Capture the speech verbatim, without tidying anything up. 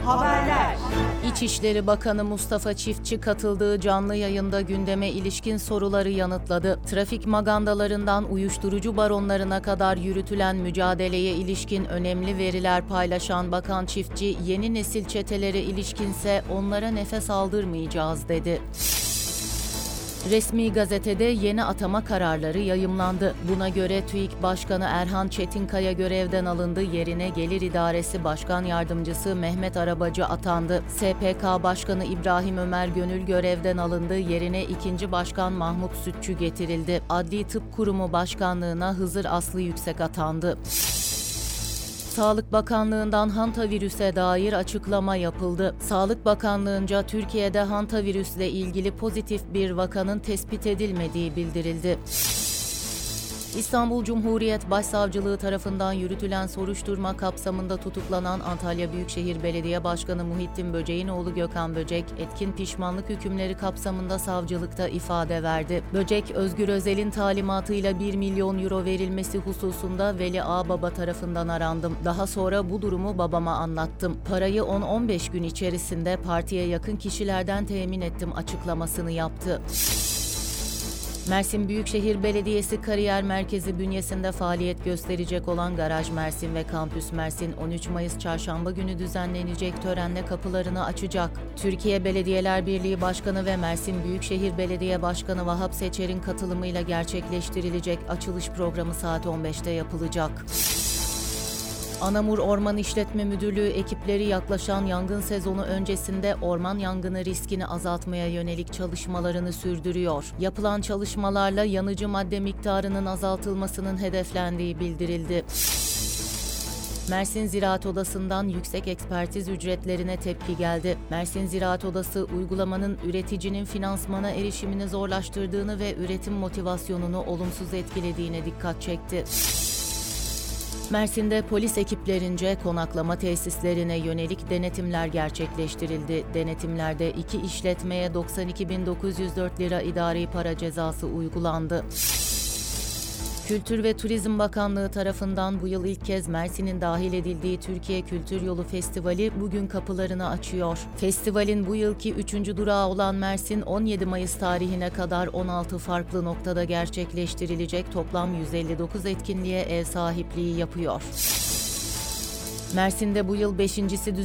Haberler. İçişleri Bakanı Mustafa Çiftçi katıldığı canlı yayında gündeme ilişkin soruları yanıtladı. Trafik magandalarından uyuşturucu baronlarına kadar yürütülen mücadeleye ilişkin önemli veriler paylaşan Bakan Çiftçi, yeni nesil çetelere ilişkinse onlara nefes aldırmayacağız dedi. Resmi gazetede yeni atama kararları yayımlandı. Buna göre TÜİK Başkanı Erhan Çetinkaya görevden alındı, yerine Gelir İdaresi Başkan Yardımcısı Mehmet Arabacı atandı. S P K Başkanı İbrahim Ömer Gönül görevden alındı, yerine ikinci Başkan Mahmut Sütçü getirildi. Adli Tıp Kurumu Başkanlığına Hızır Aslı Yüksek atandı. Sağlık Bakanlığı'ndan hantavirüse dair açıklama yapıldı. Sağlık Bakanlığı'nca Türkiye'de hantavirüsle ilgili pozitif bir vakanın tespit edilmediği bildirildi. İstanbul Cumhuriyet Başsavcılığı tarafından yürütülen soruşturma kapsamında tutuklanan Antalya Büyükşehir Belediye Başkanı Muhittin Böcek'in oğlu Gökhan Böcek, etkin pişmanlık hükümleri kapsamında savcılıkta ifade verdi. Böcek, Özgür Özel'in talimatıyla bir milyon euro verilmesi hususunda Veli Ağbaba tarafından arandım. Daha sonra bu durumu babama anlattım. Parayı on on beş gün içerisinde partiye yakın kişilerden temin ettim açıklamasını yaptı. Mersin Büyükşehir Belediyesi Kariyer Merkezi bünyesinde faaliyet gösterecek olan Garaj Mersin ve Kampüs Mersin on üç Mayıs Çarşamba günü düzenlenecek törenle kapılarını açacak. Türkiye Belediyeler Birliği Başkanı ve Mersin Büyükşehir Belediye Başkanı Vahap Seçer'in katılımıyla gerçekleştirilecek açılış programı saat on beşte yapılacak. Anamur Orman İşletme Müdürlüğü ekipleri yaklaşan yangın sezonu öncesinde orman yangını riskini azaltmaya yönelik çalışmalarını sürdürüyor. Yapılan çalışmalarla yanıcı madde miktarının azaltılmasının hedeflendiği bildirildi. Mersin Ziraat Odası'ndan yüksek ekspertiz ücretlerine tepki geldi. Mersin Ziraat Odası, uygulamanın üreticinin finansmana erişimini zorlaştırdığını ve üretim motivasyonunu olumsuz etkilediğine dikkat çekti. Mersin'de polis ekiplerince konaklama tesislerine yönelik denetimler gerçekleştirildi. Denetimlerde iki işletmeye doksan iki bin dokuz yüz dört lira idari para cezası uygulandı. Kültür ve Turizm Bakanlığı tarafından bu yıl ilk kez Mersin'in dahil edildiği Türkiye Kültür Yolu Festivali bugün kapılarını açıyor. Festivalin bu yılki üçüncü durağı olan Mersin, on yedi Mayıs tarihine kadar on altı farklı noktada gerçekleştirilecek toplam yüz elli dokuz etkinliğe ev sahipliği yapıyor. Mersin'de bu yıl beşincisi